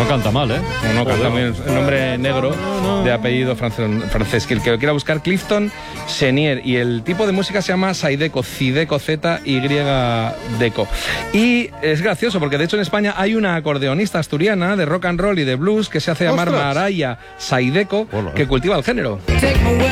No canta mal, ¿eh? No canta muy bien. El nombre negro de apellido francés. Que el que lo quiera buscar, Clifton Chenier. Y el tipo de música se llama Zydeco, Zydeco, Z-Y-Deco. Y es gracioso porque de hecho en España hay una acordeonista asturiana de rock and roll y de blues que se hace llamar Maraya Zydeco, que cultiva el género.